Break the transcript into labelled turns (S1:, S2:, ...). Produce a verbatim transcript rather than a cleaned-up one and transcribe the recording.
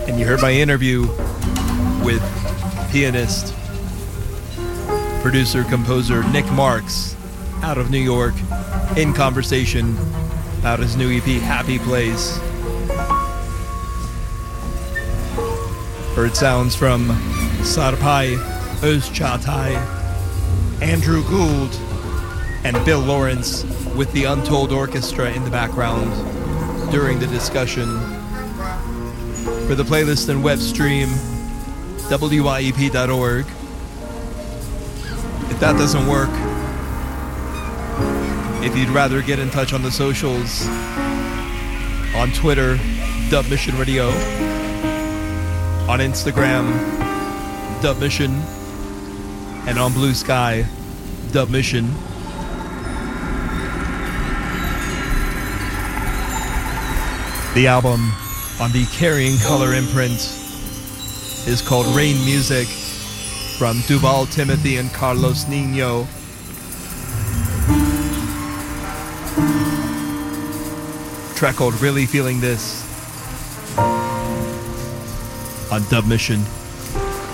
S1: And you heard my interview with pianist, producer, composer Nick Marks out of New York in conversation about his new E P, Happy Place. Heard sounds from Sarpai Özçağatay, Andrew Gould, and Bill Lawrence with the Untold Orchestra in the background during the discussion. For the playlist and web stream, W I E P dot org. If that doesn't work, if you'd rather get in touch on the socials, on Twitter, Dub Mission Radio, on Instagram, Dub Mission, and on Blue Sky, Dub Mission. The album on the Carrying Color imprint is called Rain Music from Duval Timothy and Carlos Nino. Track called Really Feeling This on Dub Mission.